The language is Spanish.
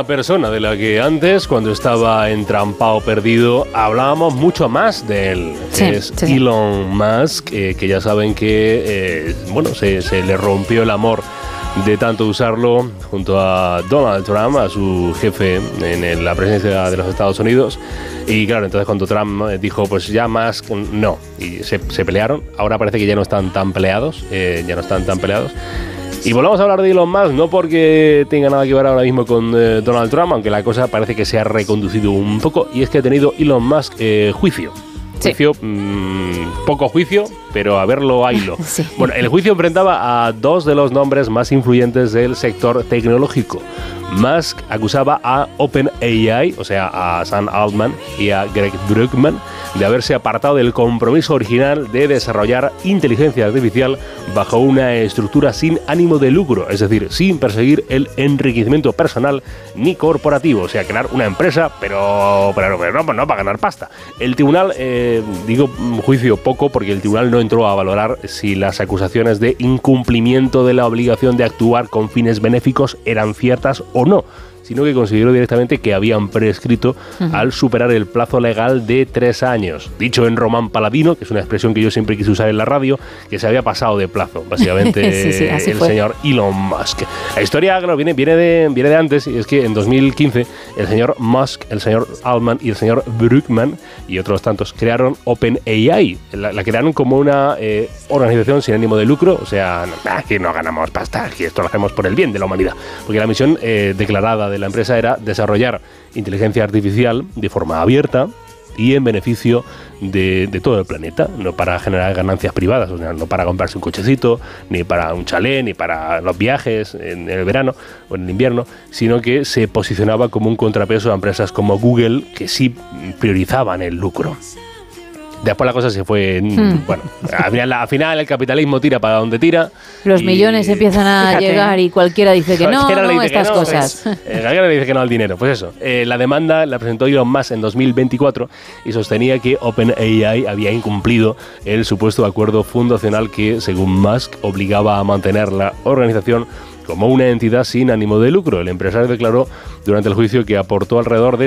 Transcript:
persona de la que antes, cuando estaba entrampado perdido, hablábamos mucho más de él. Elon Musk, que ya saben que se le rompió el amor de tanto usarlo junto a Donald Trump, a su jefe en la presidencia de los Estados Unidos. Y claro, entonces cuando Trump dijo, pues ya Musk no, y se pelearon. Ahora parece que ya no están tan peleados, Y volvamos a hablar de Elon Musk, no porque tenga nada que ver ahora mismo con Donald Trump, aunque la cosa parece que se ha reconducido un poco, y es que ha tenido Elon Musk juicio. Juicio, poco juicio, pero a verlo, haylo. Sí. Bueno, el juicio enfrentaba a dos de los nombres más influyentes del sector tecnológico. Musk acusaba a OpenAI, o sea, a Sam Altman y a Greg Brockman, de haberse apartado del compromiso original de desarrollar inteligencia artificial bajo una estructura sin ánimo de lucro, es decir, sin perseguir el enriquecimiento personal ni corporativo, o sea, crear una empresa, pero no para ganar pasta. El tribunal, juicio poco, porque el tribunal no entró a valorar si las acusaciones de incumplimiento de la obligación de actuar con fines benéficos eran ciertas o no, sino que consideró directamente que habían prescrito al superar el plazo legal de 3 años. Dicho en román paladino, que es una expresión que yo siempre quise usar en la radio, que se había pasado de plazo, básicamente. Sí, así fue. Señor Elon Musk. La historia, claro, viene de antes, y es que en 2015 el señor Musk, el señor Altman y el señor Brockman y otros tantos crearon OpenAI. La crearon como una organización sin ánimo de lucro, o sea, aquí no ganamos pasta, aquí esto lo hacemos por el bien de la humanidad, porque la misión declarada de la empresa era desarrollar inteligencia artificial de forma abierta y en beneficio de todo el planeta, no para generar ganancias privadas, o sea, no para comprarse un cochecito, ni para un chalet, ni para los viajes en el verano o en el invierno, sino que se posicionaba como un contrapeso a empresas como Google, que sí priorizaban el lucro. Después la cosa se fue... Bueno, al final el capitalismo tira para donde tira. Los millones empiezan a llegar y cualquiera dice que estas cosas. Cualquiera le dice que no al dinero. Pues eso, la demanda la presentó Elon Musk en 2024 y sostenía que OpenAI había incumplido el supuesto acuerdo fundacional que, según Musk, obligaba a mantener la organización como una entidad sin ánimo de lucro. El empresario declaró durante el juicio que aportó alrededor de